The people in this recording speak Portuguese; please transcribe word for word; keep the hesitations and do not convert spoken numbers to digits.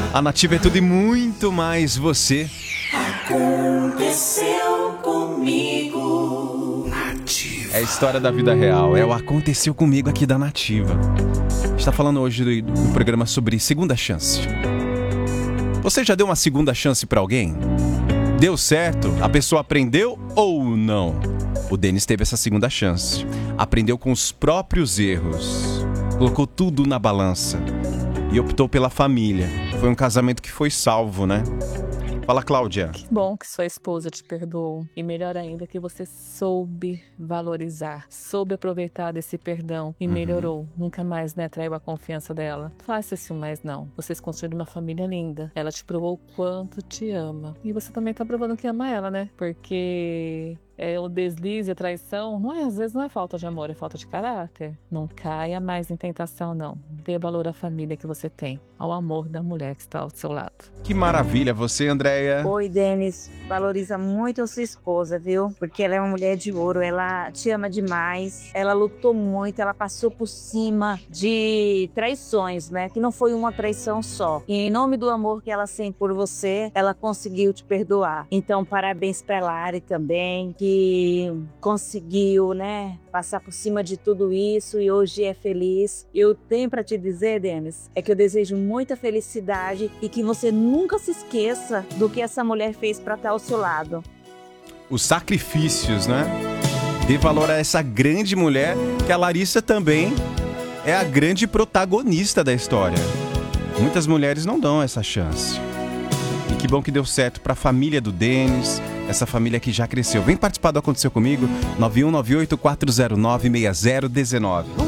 A Nativa é tudo e muito mais você. Aconteceu comigo. Nativa. É a história da vida real. É o Aconteceu Comigo aqui da Nativa. A gente tá falando hoje do, do programa sobre segunda chance. Você já deu uma segunda chance pra alguém? Deu certo? A pessoa aprendeu ou não? O Denis teve essa segunda chance. Aprendeu com os próprios erros. Colocou tudo na balança. E optou pela família. Foi um casamento que foi salvo, né? Fala, Cláudia. Que bom que sua esposa te perdoou. E melhor ainda que você soube valorizar, soube aproveitar desse perdão e melhorou. Uhum. Nunca mais, né, traiu a confiança dela. Faça isso mais não. Vocês construíram uma família linda. Ela te provou o quanto te ama. E você também tá provando que ama ela, né? Porque... É, o deslize, a traição, não é, às vezes não é falta de amor, é falta de caráter. Não caia mais em tentação, não. Dê valor à família que você tem, ao amor da mulher que está ao seu lado. Que maravilha, você, Andréia. Oi, Denis. Valoriza muito a sua esposa, viu? Porque ela é uma mulher de ouro, ela te ama demais, ela lutou muito, ela passou por cima de traições, né? Que não foi uma traição só. E em nome do amor que ela sente por você, ela conseguiu te perdoar. Então, parabéns pra Lari também, que que conseguiu, né, passar por cima de tudo isso e hoje é feliz. Eu tenho para te dizer, Denis, é que eu desejo muita felicidade e que você nunca se esqueça do que essa mulher fez para estar ao seu lado. Os sacrifícios, né? Dê valor a essa grande mulher, que a Larissa também é a grande protagonista da história. Muitas mulheres não dão essa chance. E que bom que deu certo para a família do Denis, essa família que já cresceu. Vem participar do Aconteceu Comigo, nove um nove oito quatro zero nove seis zero um nove.